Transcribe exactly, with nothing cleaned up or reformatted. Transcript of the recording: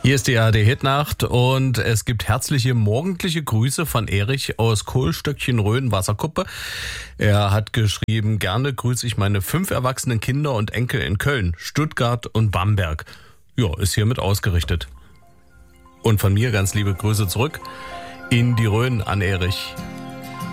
Hier ist die A R D-Hitnacht und es gibt herzliche morgendliche Grüße von Erich aus Kohlstöckchen Rhön, Wasserkuppe. Er hat geschrieben, gerne grüße ich meine fünf erwachsenen Kinder und Enkel in Köln, Stuttgart und Bamberg. Ja, ist hiermit ausgerichtet. Und von mir ganz liebe Grüße zurück in die Rhön an Erich.